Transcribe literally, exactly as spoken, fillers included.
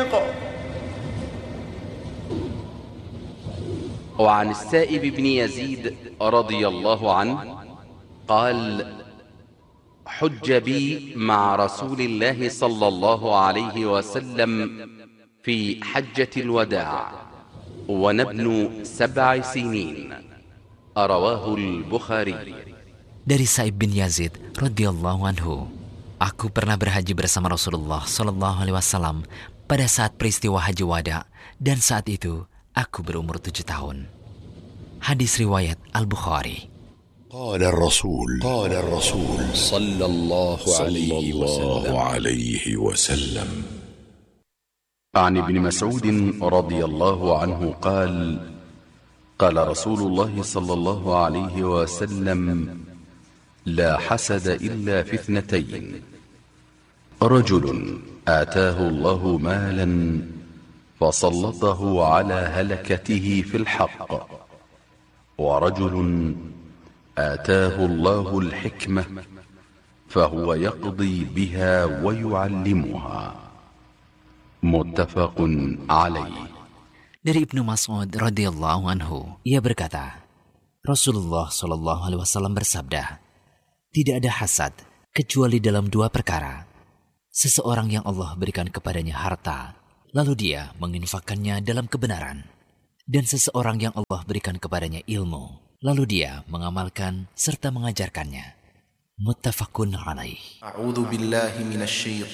ينطق. وعن السائب بن يزيد رضي الله عنه قال: حج بي مع رسول الله صلى الله عليه وسلم في حجة الوداع ونبن سبع سنين. رواه البخاري. Dari Sa'ib bin Yazid radhiyallahu anhu, aku pernah berhaji bersama Rasulullah Shallallahu Alaihi Wasallam pada saat peristiwa Haji Wada, dan saat itu aku berumur tujuh tahun. Hadis riwayat Al-Bukhari. قال الرسول قال الرسول صلى الله عليه وسلم عليه وسلم عن ابن مسعود رضي الله عنه قال: قال رسول الله صلى الله عليه وسلم: لا حسد إلا في اثنتين، رجل آتاه الله مالا فسلطه على هلكته في الحق، ورجل آتاه الله الحكمة فهو يقضي بها ويعلمها. متفق عليه. Dari Ibnu Mas'ud radhiyallahu anhu, ia berkata, Rasulullah Shallallahu Alaihi Wasallam bersabda, tidak ada hasad kecuali dalam dua perkara. Seseorang yang Allah berikan kepadanya harta, lalu dia menginfakkannya dalam kebenaran, dan seseorang yang Allah berikan kepadanya ilmu, lalu dia mengamalkan serta mengajarkannya. Muttafaqun alaih. A'udzu billahi minasy